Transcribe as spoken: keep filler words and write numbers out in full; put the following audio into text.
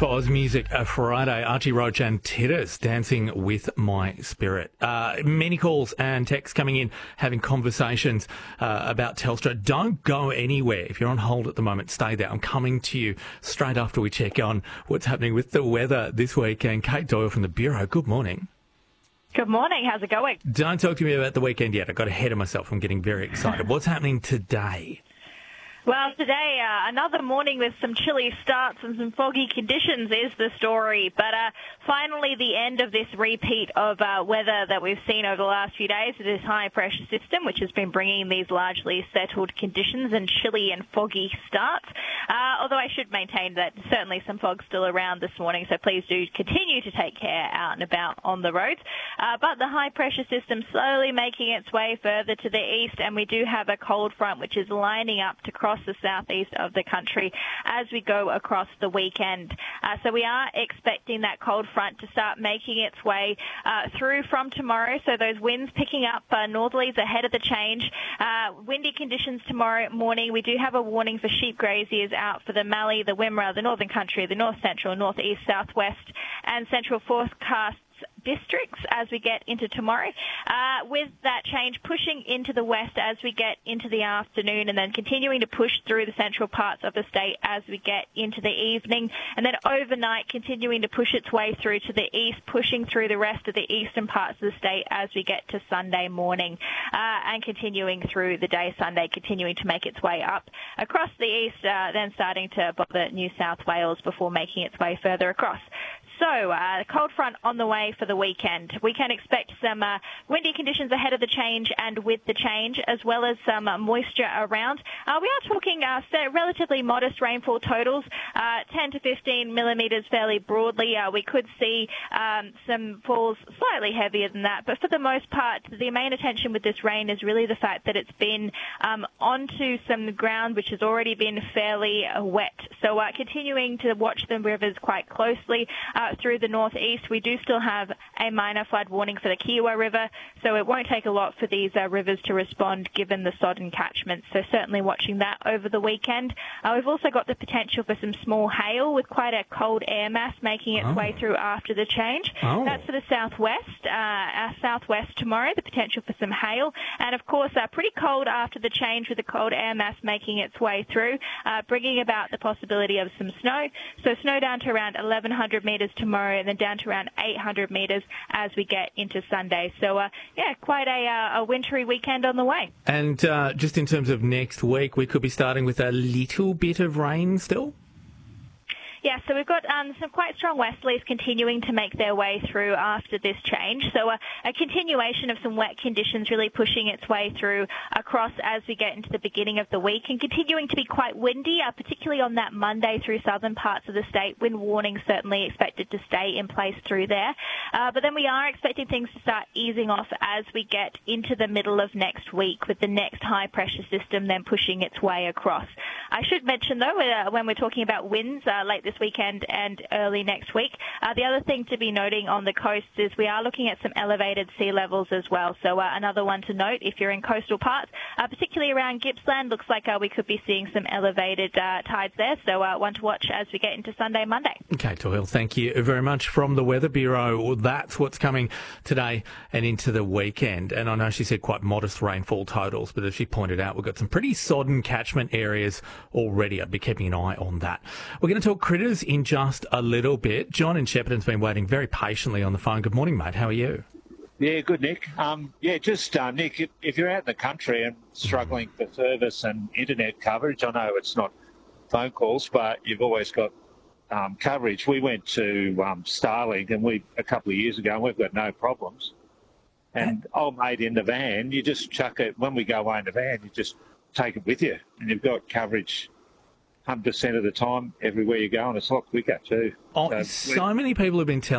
For Oz Music uh, Friday, Archie Roach and Titters, Dancing with My Spirit. Uh, many calls and texts coming in, having conversations uh, about Telstra. Don't go anywhere. If you're on hold at the moment, stay there. I'm coming to you straight after we check on what's happening with the weather this weekend. Kate Doyle from the Bureau, good morning. Good morning. How's it going? Don't talk to me about the weekend yet. I got ahead of myself. I'm getting very excited. What's happening today? Well, today, uh, another morning with some chilly starts and some foggy conditions is the story. But uh, finally, the end of this repeat of uh, weather that we've seen over the last few days with this high-pressure system, which has been bringing these largely settled conditions and chilly and foggy starts. Uh, although I should maintain that certainly some fog's still around this morning, so please do continue to take care out and about on the roads. Uh, but the high-pressure system slowly making its way further to the east, and we do have a cold front which is lining up to cross the southeast of the country as we go across the weekend. Uh, so we are expecting that cold front to start making its way uh, through from tomorrow. So those winds picking up uh, northerlies ahead of the change. Uh, windy conditions tomorrow morning. We do have a warning for sheep graziers out for the Mallee, the Wimmera, the Northern Country, the North Central, North East, Southwest and Central forecasts districts as we get into tomorrow, uh, with that change pushing into the west as we get into the afternoon, and then continuing to push through the central parts of the state as we get into the evening, and then overnight continuing to push its way through to the east, pushing through the rest of the eastern parts of the state as we get to Sunday morning, uh, and continuing through the day Sunday, continuing to make its way up across the east, uh, then starting to bother New South Wales before making its way further across. So, uh, cold front on the way for the weekend. We can expect some uh, windy conditions ahead of the change and with the change, as well as some uh, moisture around. Uh, we are talking uh, relatively modest rainfall totals, uh, ten to fifteen millimetres fairly broadly. Uh, we could see um, some falls slightly heavier than that, but for the most part, the main attention with this rain is really the fact that it's been um, onto some ground which has already been fairly uh, wet. So, uh, continuing to watch the rivers quite closely. Uh, through the northeast, we do still have a minor flood warning for the Kiewa River, so it won't take a lot for these uh, rivers to respond given the sodden catchments. So certainly watching that over the weekend. Uh, we've also got the potential for some small hail with quite a cold air mass making its oh. way through after the change. Oh. That's for the southwest. Uh, our southwest tomorrow, the potential for some hail. And of course, uh, pretty cold after the change with the cold air mass making its way through, uh, bringing about the possibility of some snow. So snow down to around eleven hundred metres tomorrow, and then down to around eight hundred metres as we get into Sunday. So, uh, yeah, quite a, uh, a wintry weekend on the way. And uh, just in terms of next week, we could be starting with a little bit of rain still? Yeah, so we've got um, some quite strong westerlies continuing to make their way through after this change. So uh, a continuation of some wet conditions really pushing its way through across as we get into the beginning of the week, and continuing to be quite windy, uh, particularly on that Monday through southern parts of the state. Wind warnings certainly expected to stay in place through there. Uh, but then we are expecting things to start easing off as we get into the middle of next week, with the next high-pressure system then pushing its way across. I should mention, though, uh, when we're talking about winds uh, late this weekend and early next week, uh, the other thing to be noting on the coast is we are looking at some elevated sea levels as well. So uh, another one to note if you're in coastal parts, uh, particularly around Gippsland, looks like uh, we could be seeing some elevated uh, tides there. So uh, one to watch as we get into Sunday, Monday. Okay, Doyle, thank you very much from the Weather Bureau. Well, that's what's coming today and into the weekend. And I know she said quite modest rainfall totals, but as she pointed out, we've got some pretty sodden catchment areas already. I'd be keeping an eye on that. We're going to talk critters in just a little bit. John in Shepparton's been waiting very patiently on the phone. Good morning, mate. How are you? Yeah, good, Nick. Um, yeah, just, uh, Nick, if, if you're out in the country and struggling for service and internet coverage, I know it's not phone calls, but you've always got um, coverage. We went to um, Starlink and we a couple of years ago, and we've got no problems. And old mate in the van, you just chuck it, when we go away in the van, you just take it with you, and you've got coverage one hundred percent of the time everywhere you go, and it's a lot quicker too. Oh, so, so many people have been telling